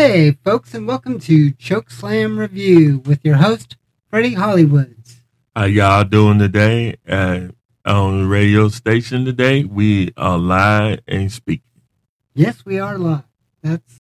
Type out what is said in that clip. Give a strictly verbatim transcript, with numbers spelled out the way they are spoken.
Hey, folks, and welcome to Chokeslam Review with your host, Freddie Hollywoods. How y'all doing today? Uh, on the radio station today, we are live and speaking. Yes, we are live. That's